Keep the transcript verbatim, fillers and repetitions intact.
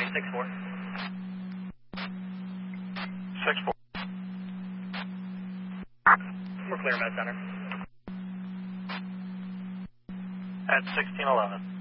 six four. six four. We're clear, Med Center. At sixteen eleven.